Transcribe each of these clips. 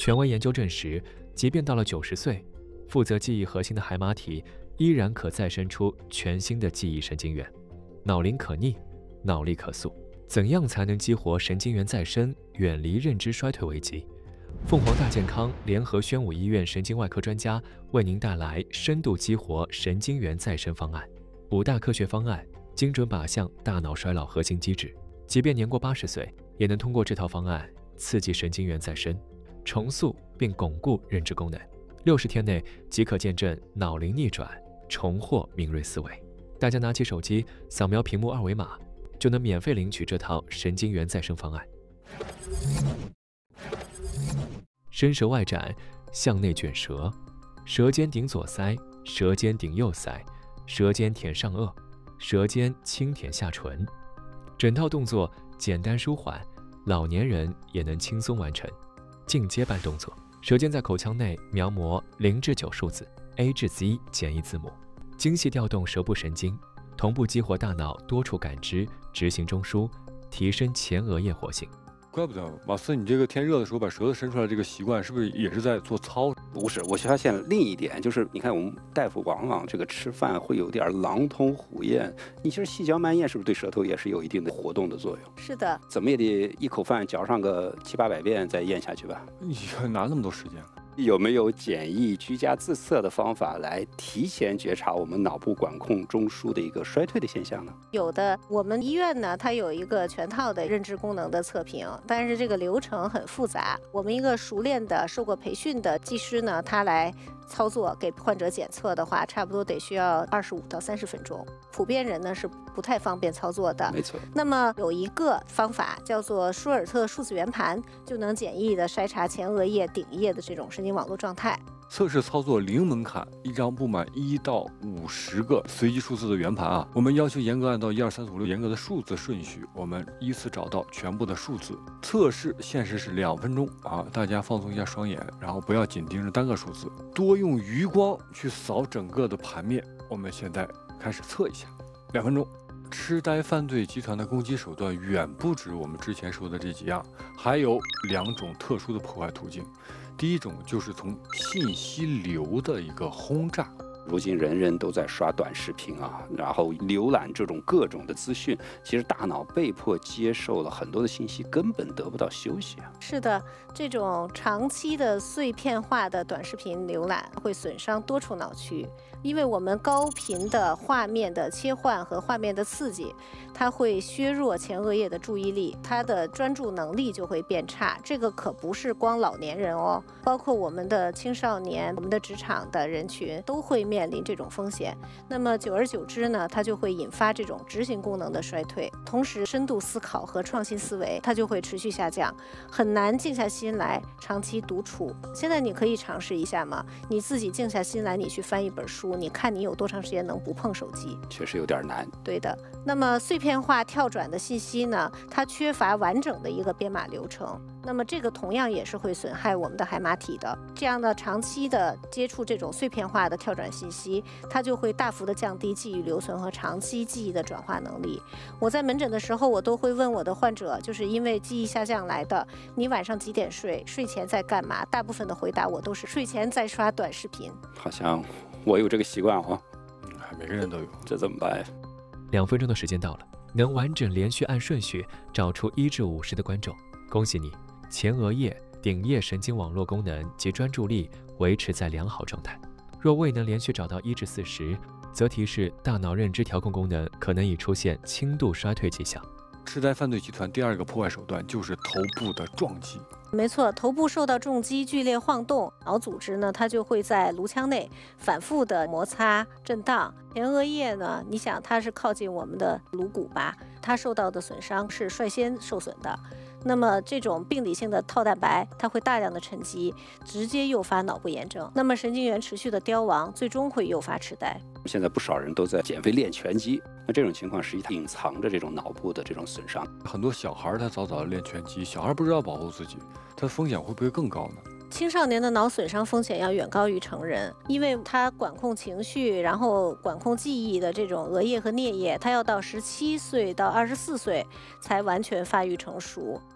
权威研究证实，即便到了90岁，负责记忆核心的海马体依然可再生出全新的记忆神经元。脑龄可逆，脑力可塑。怎样才能激活神经元再生，远离认知衰退危机？凤凰大健康联合宣武医院神经外科专家为您带来深度激活神经元再生方案，5大科学方案，精准靶向大脑衰老核心机制。即便年过80岁，也能通过这套方案刺激神经元再生，重塑并巩固认知功能。60天内即可见证脑龄逆转，重获敏锐思维。大家拿起手机，扫描屏幕2维码，就能免费领取这套神经元再生方案。伸舌外展，向内卷舌，舌尖顶左腮，舌尖顶右腮，舌尖舔上颚，舌尖轻舔下唇。整套动作简单舒缓，老年人也能轻松完成。进阶版动作，舌尖在口腔内描摹0至9数字 A 至 Z 简易字母，精细调动舌部神经，同步激活大脑多处感知，执行中枢，提升前额叶活性。 怪不得马斯，你这个天热的时候把舌头伸出来这个习惯，是不是也是在做操？ 不是，我发现另一点就是，你看我们大夫往往这个吃饭会有点狼吞虎咽，你其实细嚼慢咽是不是对舌头也是有一定的活动的作用？ 是的， 怎么也得一口饭嚼上个700-800遍再咽下去吧？ 你哪那么多时间？ 有没有简易居家自测的方法来提前觉察我们脑部管控中枢的一个衰退的现象呢？ 有的，我们医院呢，它有一个全套的认知功能的测评，但是这个流程很复杂。我们一个熟练的、受过培训的技师呢，他来操作给患者检测的话，差不多得需要25到30分钟。普遍人呢是不太方便操作的。 没错。 那么有一个方法叫做舒尔特数字圆盘，就能简易的筛查前额叶顶叶的这种神经网络状态。 测试操作零门槛，一张布满1到50个随机数字的圆盘啊，我们要求严格按照1、2、3、4、5、6严格的数字顺序，我们依次找到全部的数字。测试限时是2分钟啊，大家放松一下双眼，然后不要紧盯着单个数字，多用余光去扫整个的盘面。我们现在开始测一下，2分钟。痴呆犯罪集团的攻击手段远不止我们之前说的这几样，还有2种特殊的破坏途径。第一种就是从信息流的一个轰炸。 如今人人都在刷短视频啊，然后浏览这种各种的资讯，其实大脑被迫接受了很多的信息，根本得不到休息啊。 是的，这种长期的碎片化的短视频浏览会损伤多处脑区，因为我们高频的画面的切换和画面的刺激，它会削弱前额叶的注意力，它的专注能力就会变差。这个可不是光老年人哦，包括我们的青少年、我们的职场的人群都会面临这种风险。那么久而久之呢，它就会引发这种执行功能的衰退，同时深度思考和创新思维它就会持续下降，很难静下心来长期独处。现在你可以尝试一下嘛，你自己静下心来，你去翻一本书，你看你有多长时间能不碰手机？ 确实有点难。 对的。那么碎片化跳转的信息呢，它缺乏完整的一个编码流程，那么这个同样也是会损害我们的海马体的。这样的长期的接触这种碎片化的跳转信息，它就会大幅的降低记忆留存和长期记忆的转化能力。我在门诊的时候，我都会问我的患者，就是因为记忆下降来的，你晚上几点睡？睡前在干嘛？大部分的回答我都是睡前在刷短视频。 好像我有这个习惯哦。 每个人都有， 这怎么办呀 ？2分钟的时间到了，能完整连续按顺序找出1至50的观众，恭喜你，前额叶、顶叶神经网络功能及专注力维持在良好状态。若未能连续找到1至40，则提示大脑认知调控功能可能已出现轻度衰退迹象。 痴呆犯罪集团第2个破坏手段就是头部的撞击。 没错，头部受到重击，剧烈晃动，脑组织呢，它就会在颅腔内反复的摩擦震荡。前额叶呢，你想它是靠近我们的颅骨吧，它受到的损伤是率先受损的。那么这种病理性的套蛋白，它会大量的沉积，直接诱发脑部炎症。那么神经元持续的凋亡，最终会诱发痴呆。 现在不少人都在减肥练拳击，那这种情况实际它隐藏着这种脑部的这种损伤。 很多小孩他早早的练拳击，小孩不知道保护自己，他的风险会不会更高呢？ 青少年的脑损伤风险要远高于成人，因为他管控情绪，然后管控记忆的这种额叶和颞叶，他要到17岁到24岁才完全发育成熟。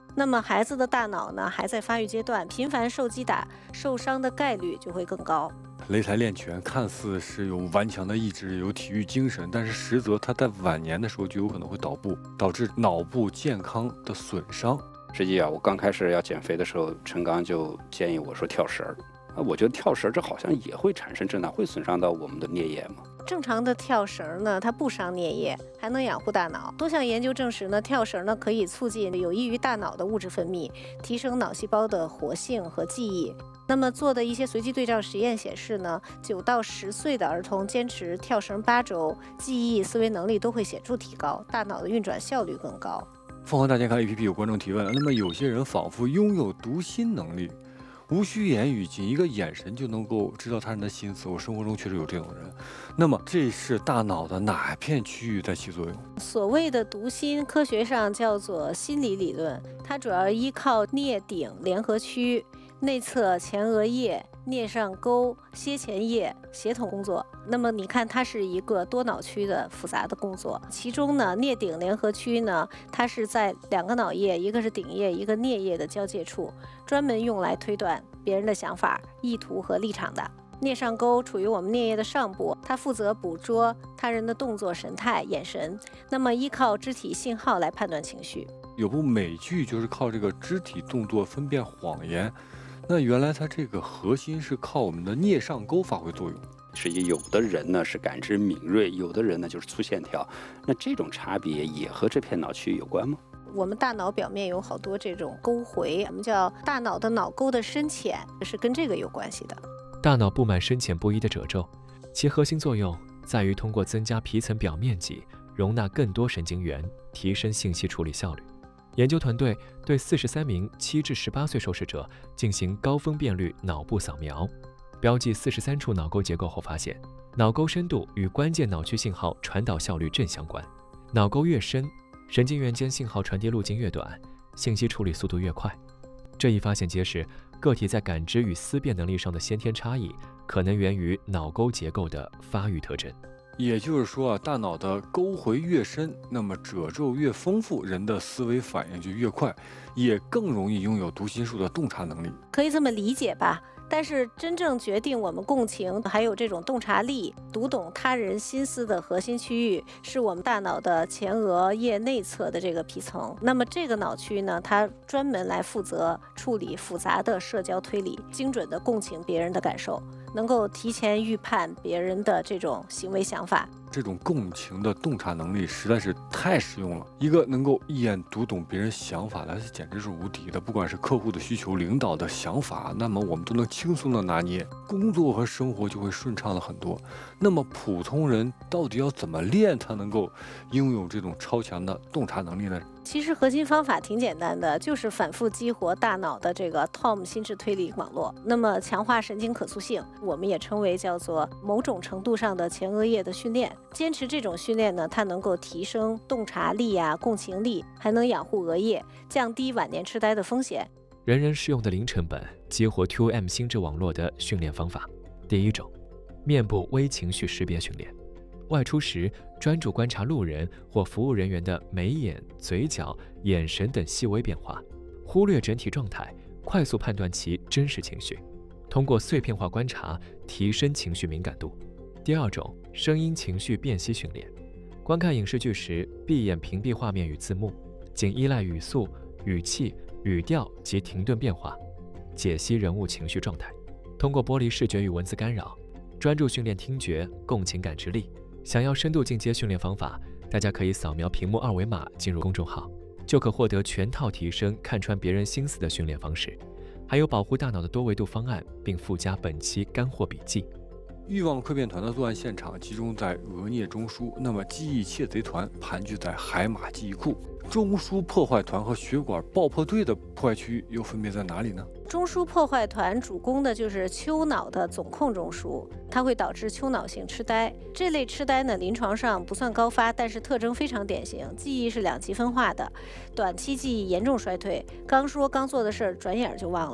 那么孩子的大脑呢还在发育阶段，频繁受击打，受伤的概率就会更高。 擂台练拳看似是有顽强的意志，有体育精神，但是实则他在晚年的时候就有可能会倒部，导致脑部健康的损伤。 实际我刚开始要减肥的时候，陈刚就建议我说跳绳儿。我觉得跳绳这好像也会产生震荡，会损伤到我们的颞叶吗？ 正常的跳绳呢，它不伤颞叶，还能养护大脑。多项研究证实呢，跳绳呢可以促进有益于大脑的物质分泌，提升脑细胞的活性和记忆。那么做的一些随机对照实验显示呢，9到10岁的儿童坚持跳绳8周，记忆、思维能力都会显著提高，大脑的运转效率更高。 凤凰大健康 APP 有观众提问了，那么有些人仿佛拥有读心能力，无需言语，仅一个眼神就能够知道他人的心思。我生活中确实有这种人。那么这是大脑的哪片区域在起作用？ 所谓的读心，科学上叫做心理理论，它主要依靠颞顶联合区、内侧前额叶、颞上沟、楔前叶协同工作。那么你看，它是一个多脑区的复杂的工作。其中呢，颞顶联合区呢，它是在2个脑叶，一个是顶叶，一个颞叶的交界处，专门用来推断别人的想法、意图和立场的。颞上沟处于我们颞叶的上部，它负责捕捉他人的动作、神态、眼神，那么依靠肢体信号来判断情绪。 有部美剧就是靠这个肢体动作分辨谎言。那原来它这个核心是靠我们的颞上沟发挥作用。 实际有的人呢是感知敏锐，有的人呢就是粗线条，那这种差别也和这片脑区有关吗？ 我们大脑表面有好多这种沟回，我们叫大脑的脑沟的深浅，是跟这个有关系的。 大脑布满深浅不一的褶皱，其核心作用在于通过增加皮层表面积，容纳更多神经元，提升信息处理效率。研究团队对43名7至18岁受试者进行高分辨率脑部扫描，标记43处脑沟结构后发现，脑沟深度与关键脑区信号传导效率正相关。脑沟越深，神经元间信号传递路径越短，信息处理速度越快。这一发现揭示，个体在感知与思辨能力上的先天差异，可能源于脑沟结构的发育特征。 也就是说大脑的沟回越深，那么褶皱越丰富，人的思维反应就越快，也更容易拥有读心术的洞察能力。 可以这么理解吧？但是真正决定我们共情还有这种洞察力、读懂他人心思的核心区域，是我们大脑的前额叶内侧的这个皮层。那么这个脑区呢，它专门来负责处理复杂的社交推理，精准的共情别人的感受，能够提前预判别人的这种行为想法。 这种共情的洞察能力实在是太实用了，一个能够一眼读懂别人想法的，简直是无敌的。不管是客户的需求、领导的想法，那么我们都能轻松的拿捏，工作和生活就会顺畅了很多。那么普通人到底要怎么练才能够拥有这种超强的洞察能力呢？ 其实核心方法挺简单的，就是反复激活大脑的这个 TOM 心智推理网络，那么强化神经可塑性，我们也称为叫做某种程度上的前额叶的训练。坚持这种训练呢，它能够提升洞察力啊、共情力，还能养护额叶，降低晚年痴呆的风险。 人人适用的零成本激活 2M 心智网络的训练方法。第一种，面部微情绪识别训练。外出时专注观察路人或服务人员的眉眼、嘴角、眼神等细微变化，忽略整体状态，快速判断其真实情绪，通过碎片化观察提升情绪敏感度。第二种，声音情绪辨析训练。观看影视剧时，闭眼屏蔽画面与字幕，仅依赖语速、语气、语调及停顿变化，解析人物情绪状态。通过剥离视觉与文字干扰，专注训练听觉、共情感知力。想要深度进阶训练方法，大家可以扫描屏幕2维码进入公众号，就可获得全套提升看穿别人心思的训练方式，还有保护大脑的多维度方案，并附加本期干货笔记。 欲望窥变团的作案现场集中在额颞中枢，那么记忆窃贼团盘踞在海马记忆库。中枢破坏团和血管爆破队的破坏区域又分别在哪里呢？ 中枢破坏团主攻的就是丘脑的总控中枢，它会导致丘脑性痴呆。这类痴呆呢，临床上不算高发，但是特征非常典型，记忆是2极分化的，短期记忆严重衰退，刚说刚做的事儿转眼就忘了。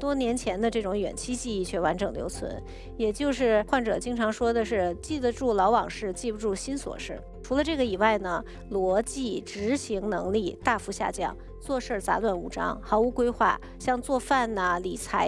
多年前的这种远期记忆却完整留存，也就是患者经常说的是记得住老往事，记不住新琐事。除了这个以外呢，逻辑、执行能力大幅下降，做事杂乱无章，毫无规划，像做饭呐、理财